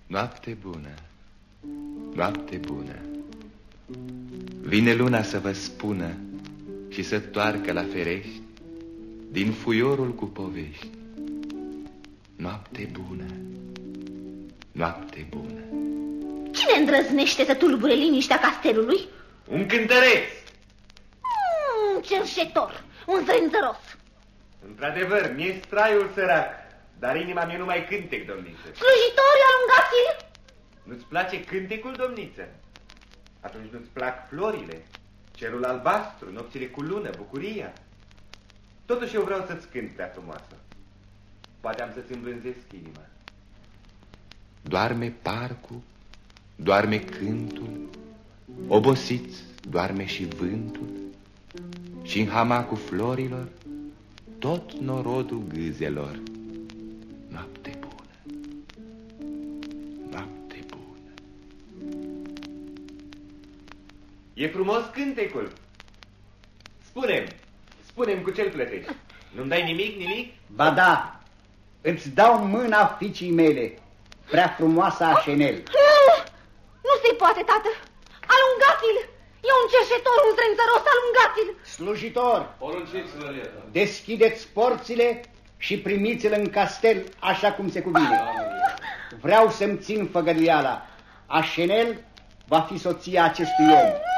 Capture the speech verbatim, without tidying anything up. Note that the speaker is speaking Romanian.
Noapte bună, noapte bună. Vine luna să vă spună și să toarcă la ferești din fuiorul cu povești. Noapte bună, noapte bună. Cine îndrăznește să tulbure liniștea castelului? Un cântăreț. Un cerșetor, un zrânzăros. Într-adevăr, mi-e straiul sărac, dar inima mea nu mai cântec, domniță. Slujitori, alungați-l! Nu-ți place cântecul, domniță? Atunci nu-ți plac florile, cerul albastru, nopțile cu lună, bucuria. Totuși eu vreau să-ți cânt, prea frumoasă. Poate am să-ți îmblânzesc inima. Doarme parcul, doarme cântul, obosiți doarme și vântul, și în hamacul florilor tot norodul gâzelor. Noapte bună, noapte bună. E frumos cântecul. Spune-mi, spune-mi cu ce-l plătești. Nu-mi dai nimic, nimic? Ba da, îți dau mâna fiicii mele, prea frumoasa Așenel. Nu, nu se poate, tată. Alungați-l! E un cerșetor, un zrânzăros, alungați-l! Slujitor, porunciți-l. Deschideți porțile și primiți-l în castel așa cum se cuvine. Vreau să-mi țin făgăduiala. Așenel va fi soția acestui om.